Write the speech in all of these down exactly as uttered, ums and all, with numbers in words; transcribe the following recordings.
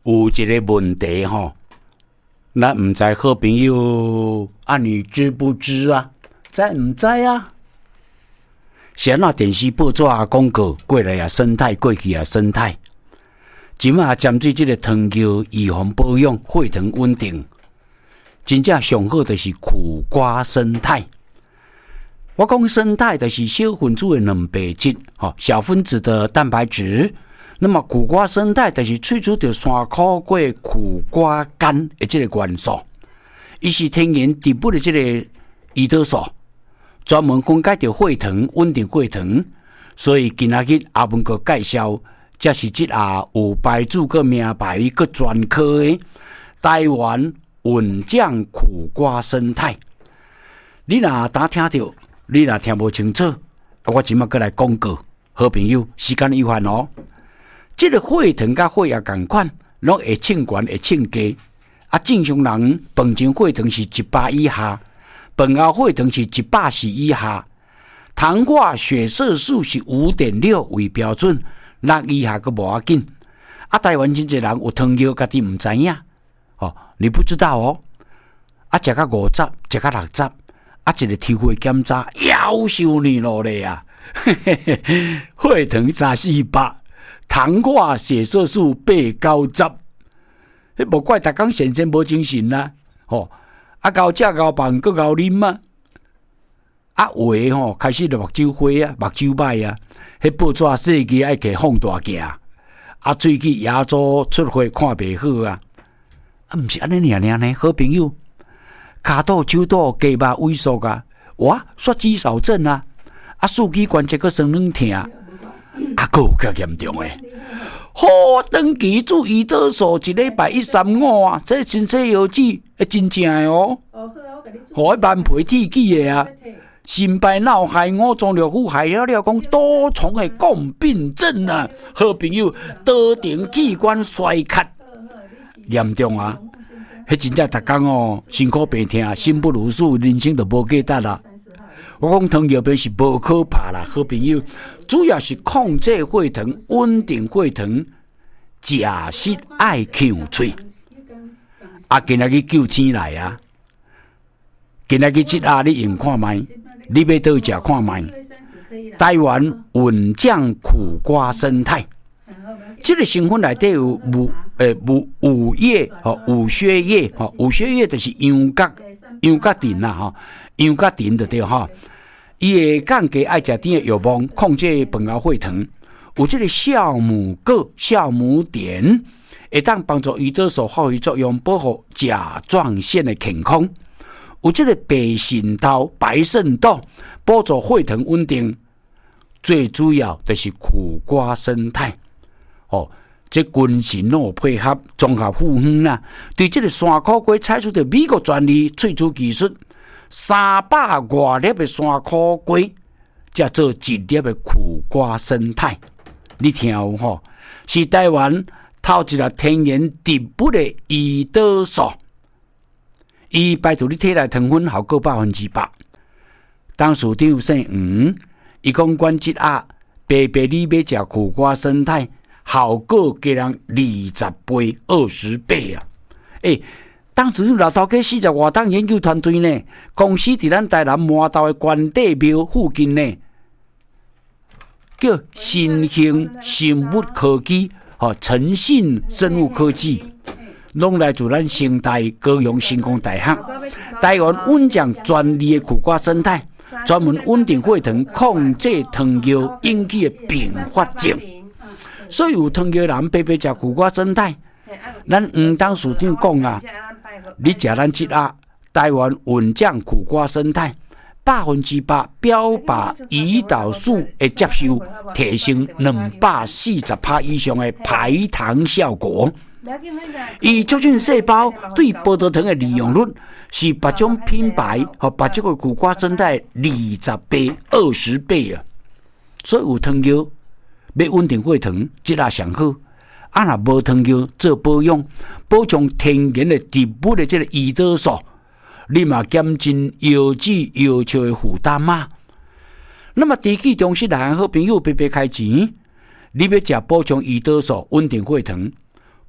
有一个问题吼，咱唔知好朋友啊，你知不知啊？知唔知啊？是那电视报纸啊广告，过来啊生态，过去啊生态。即马针对这个糖尿预防保养、血糖稳定，真正上好就是苦瓜生态。我讲生态就是小分子的蛋白质，吼小分子的蛋白质。那么苦瓜生态就是萃取到山苦果苦瓜苷的这个元素，伊是天然植物的这个胰岛素，专门分解到血糖，稳定血糖。所以今仔日阿文哥介绍，这是这下有牌子个名牌个专科的台湾稳酱苦瓜生态。你若打听到，你若听不清楚，我今麦过来广告，好朋友，时间有限哦。这个血糖甲血压同款，拢会称悬会称低。啊，正常人饭前血糖是一百以下，饭后血糖是一百四以下。糖化血色素是 五点六 为标准，六以下个无要紧。啊，台湾真侪人有糖尿，家己唔知影。哦，你不知道哦。啊，食到五十，食到六十，啊，一个体血检查，夭寿你落来啊！血糖三四百。糖化血色素八九十，迄无怪逐工先生无精神啦，吼！啊，高食高饭，搁高啉啊！啊，有诶吼，开始就目睭花啊，目睭歹啊，迄报纸设计爱给放大镜，啊，喙齿牙周出血看袂好啊！啊，毋是安尼尔尔呢，好朋友，骹肚、手肚、鸡肉萎缩啊，哇，血脂少症啊，啊，四肢关节搁酸软痛。啊，还有较严重诶！好，长期注胰岛素一礼拜一三五啊，这身体药剂会真正诶哦。互迄慢皮铁齿诶啊，心白脑海我中六腑害了了，讲多重诶共病症啊！好朋友，多重器官衰竭严重啊！迄真正逐工哦，辛苦病痛，心不如死，人生就无价值啦。我讲糖尿病是无可怕啦，好朋友，主要是控制血糖、稳定血糖，食食爱呛嘴。啊，今仔日救星来啊！今仔日这下你用看卖，你要倒食看卖。台湾稳酱苦瓜生态，这个成分内底有五诶五五叶吼，五血叶吼，五血叶就是羊角羊角丁啦吼。羊角丁就对哈，伊会降低爱食甜的药物，控制饭后血糖。有这个酵母铬、酵母碘，会当帮助胰岛素发挥作用，保护甲状腺的健康。有这个白肾豆、白肾豆，帮助血糖稳定。最主要就是苦瓜生态，哦，这均衡哦配合综合复方啦，对这个山苦果采取的美国专利萃取技术。三百多粒的山苦果，才做一粒的苦瓜生态。你听有吼？是台湾头一个天然植物的胰岛素，伊排除你体内糖分效果百分之百。当署长有姓黄，伊讲管即下白白你要食苦瓜生态，效果给人二十倍、二十倍啊！诶、欸。当时老头家四十外档研究团队呢，公司伫咱台南麻豆的关帝庙附近呢，叫新兴生物科技，吼诚信生物科技，拢来自咱成大、高雄成功大学，台湾稳酱专利的苦瓜生态，专门稳定血糖、控制糖尿引起的并发症。所以有糖尿人白白食苦瓜生态，咱黄当署长讲啊。你食咱即下台湾稳酱苦瓜生态，百分之百标靶胰岛素的接收，提升两百四十趴以上的排糖效果。伊促进细胞对葡萄糖的利用率是别种品牌和别种的苦瓜生态二十倍、二十倍啊！所以有糖尿要稳定血糖，即下上好。啊，若无糖尿做保养，补充天然的植物的这个胰岛素，你嘛减轻药剂药效的负担嘛。那么提起中式来好朋友白白开钱，你要食补充胰岛素，稳定血糖，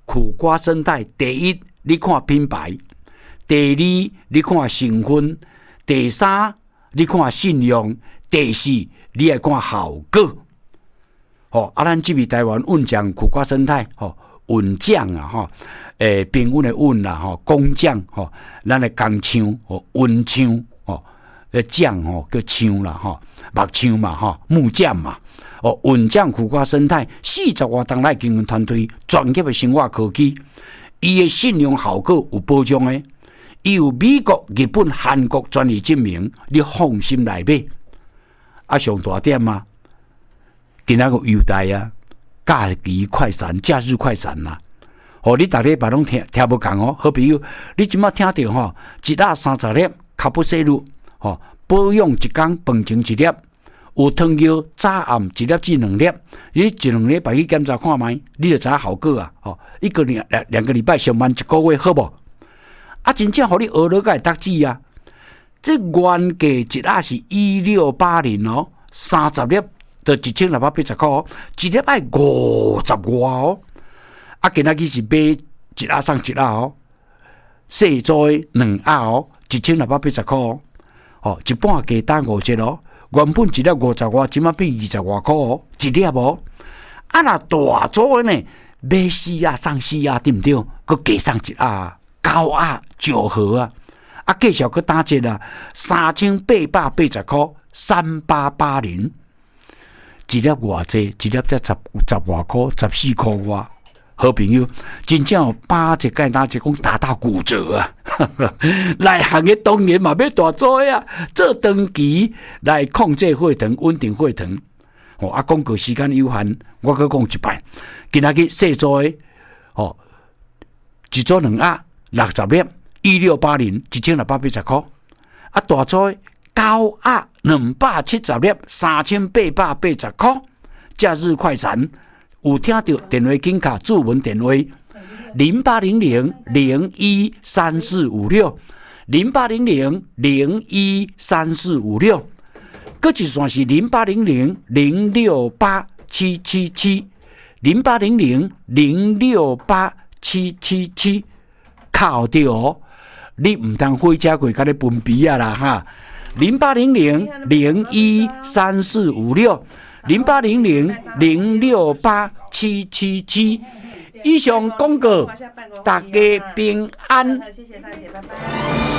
苦瓜生态，第一你看品牌，第二你看成分，第三你看信用，第四你爱看效果。哦，啊，咱这边台湾稳酱苦瓜生态，哦，稳酱啊，吼、哦，诶、欸，平稳的稳啦，吼、哦，工匠，吼、哦，咱的工厂，哦，温厂，哦，诶，酱，吼，叫厂啦，吼、哦，木厂嘛，吼、哦，木匠嘛。哦，稳酱苦瓜生态四十外档来经营团队，专业的生化科技，伊的信用效果有保障的，伊有美国、日本、韩国专利证明，你放心来买。啊，上大点嘛，今仔个优待啊，假期快闪、假日快闪啦、啊。哦，你逐礼拜拢听听无共哦，好朋友，你即马听到吼、哦，一粒三十粒卡布西露，吼、哦，保养一工，饭前一粒。有汤药早暗一粒至两粒，你一两礼拜去检查看卖，你就知影效果啊！哦，一个两两两个礼拜上班一个月好无？啊，真正互你学了个读字啊！这原价一粒是一六八零哦，三十粒就一千六百八十块哦，一粒爱五十外哦。啊，今仔日是买一粒送一粒哦，细做的两盒哦，一千六百八十块哦，哦，一半价打五折哦。原本一粒五十外，即马变二十外块哦，一粒哦。啊，若大组的呢，买四啊送四啊，对唔对？佮加送一啊，九啊九盒啊，啊，继续佮打折啊，三千八百八十块，三八八零。一粒偌济，一粒才十十外块，十四块外。好朋友，真正有八折介打折，讲打到骨折啊！内行的当然嘛要大做啊，做长期来控制血糖、稳定血糖。哦，啊，广告时间有限，我佮讲一摆。今仔日细做的，哦，一组两盒六十粒，一六八零，一千六百八十块。啊，大组的九盒两百七十粒，三千八百八十块。假日快闪。有听到电话紧卡注文电话零八零零零一三四五六零八零零零一三四五六，搁一线是零八零零零六八七七七零八零零零六八七七七，靠着哦，你唔当火车过甲你分鼻啊啦哈！零八零零零一三四五六。零八零零零六八七七七，以上广告，大家平安。 谢谢大姐，拜拜。